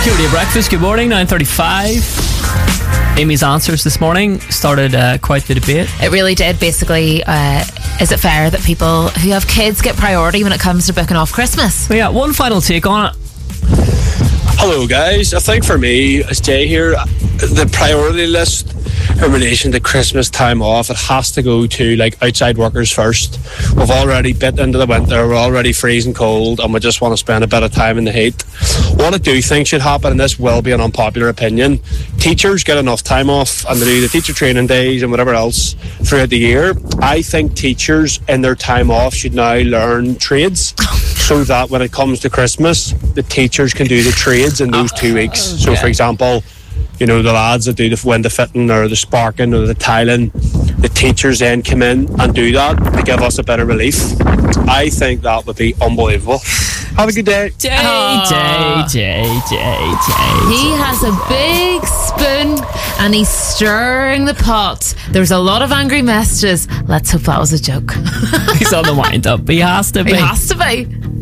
Kia breakfast. Good morning. 9:35. Amy's answers this morning started quite the debate. It really did. Basically, is it fair that people who have kids get priority when it comes to booking off Christmas? But yeah, one final take on it. Hello guys, I think for me, as Jay here, the priority list in relation to Christmas time off, it has to go to like outside workers first. We've already bit into the winter, we're already freezing cold, and we just want to spend a bit of time in the heat. What I do think should happen, and this will be an unpopular opinion, teachers get enough time off and they do the teacher training days and whatever else throughout the year. I think teachers in their time off should now learn trades so that when it comes to Christmas, the teachers can do the trades in those 2 weeks. So for example, you know, the lads that do the window fitting or the sparking or the tiling, the teachers then come in and do that to give us a bit of relief. I think that would be unbelievable. Have a good day. Jay. He has a big spoon and he's stirring the pot. There's a lot of angry messages. Let's hope that was a joke. He's on the wind up. He has to be. He has to be.